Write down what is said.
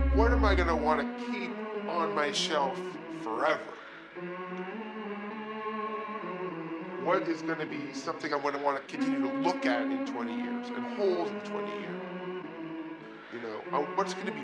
What am I going to want to keep on my shelf forever? What is going to be something I'm going to want to continue to look at in 20 years and hold in 20 years? What's going to be